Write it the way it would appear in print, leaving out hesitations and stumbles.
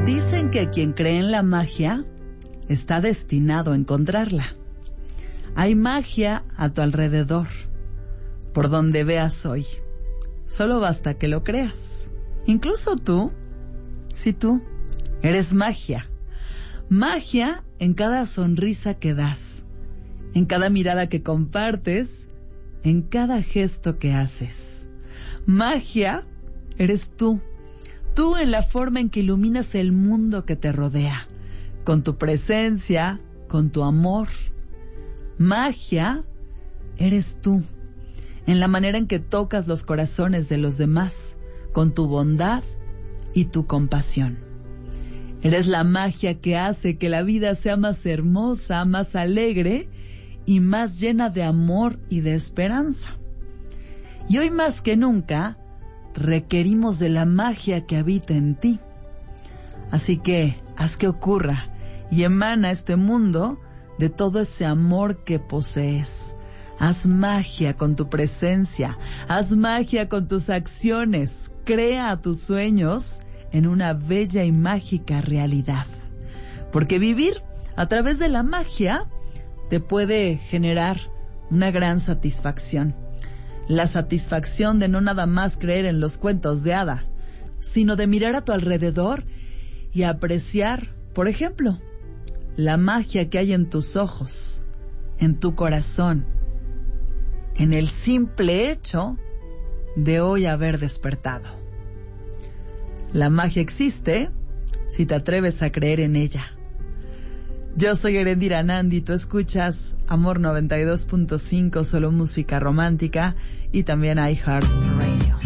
Dicen que quien cree en la magia está destinado a encontrarla. Hay magia a tu alrededor, por donde veas hoy. Solo basta que lo creas. Incluso tú, si tú, eres magia. Magia en cada sonrisa que das, en cada mirada que compartes, en cada gesto que haces. Magia eres tú. Tú en la forma en que iluminas el mundo que te rodea, con tu presencia, con tu amor. Magia eres tú, en la manera en que tocas los corazones de los demás, con tu bondad y tu compasión. Eres la magia que hace que la vida sea más hermosa, más alegre y más llena de amor y de esperanza. Y hoy más que nunca, requerimos de la magia que habita en ti. Así que haz que ocurra y emana este mundo de todo ese amor que posees. Haz magia con tu presencia, haz magia con tus acciones, crea tus sueños en una bella y mágica realidad. Porque vivir a través de la magia te puede generar una gran satisfacción. La satisfacción de no nada más creer en los cuentos de hada, sino de mirar a tu alrededor y apreciar, por ejemplo, la magia que hay en tus ojos, en tu corazón, en el simple hecho de hoy haber despertado. La magia existe si te atreves a creer en ella. Yo soy Erendira Nandi, tú escuchas Amor 92.5, solo música romántica, y también iHeart Radio.